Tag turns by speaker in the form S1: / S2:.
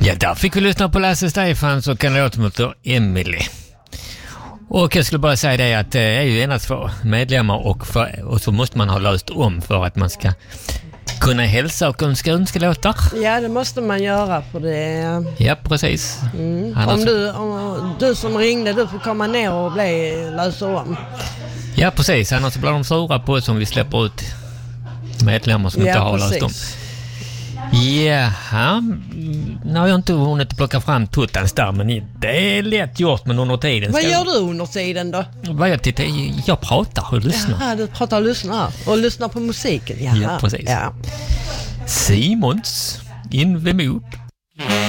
S1: Ja, där fick vi lyssna på Lasse Stefans och en låt som heter Emily. Och jag skulle bara säga det att det är ju endast för medlemmar och så måste man ha löst om för att man ska kunna hälsa och önska låtar.
S2: Ja, det måste man göra för det.
S1: Ja, precis.
S2: Om du som ringde, du får komma ner och lösa om.
S1: Ja, precis. Annars blir de sura på oss om vi släpper ut medlemmar som inte har löst om. Ja, nu har jag inte hunnit plocka fram tuttans där, men det är lätt gjort, men under tiden...
S2: Vad gör du under tiden då?
S1: Jag pratar och lyssnar.
S2: Jaha, du pratar och lyssnar på musiken. Jaha.
S1: Ja, precis.
S2: Ja.
S1: Simons in the mood.